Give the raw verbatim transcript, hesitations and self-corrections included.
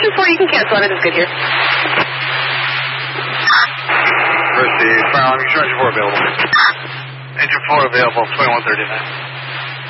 engine four, you can cancel on it. It's good here. Receive. Fire alarm, engine four available. Engine four available, twenty-one thirty-nine.